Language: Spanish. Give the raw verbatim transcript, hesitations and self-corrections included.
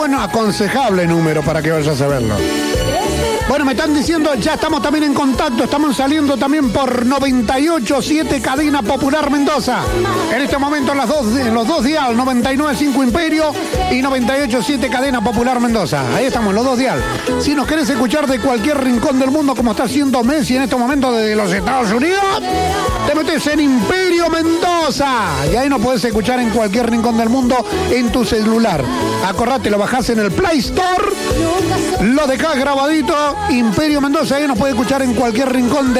bueno, aconsejable número para que vayas a verlo. Bueno, me están diciendo, ya estamos también en contacto, estamos saliendo también por noventa y ocho punto siete Cadena Popular Mendoza. En este momento en, las dos, en los dos dial, noventa y nueve punto cinco Imperio y noventa y ocho punto siete Cadena Popular Mendoza. Ahí estamos, los dos dial. Si nos querés escuchar de cualquier rincón del mundo, como está haciendo Messi en estos momentos desde los Estados Unidos, te metes en Imperio Mendoza. Y ahí nos podés escuchar en cualquier rincón del mundo en tu celular. Acordate, lo bajás en el Play Store, lo dejás grabadito, Imperio Mendoza, ahí nos puede escuchar en cualquier rincón de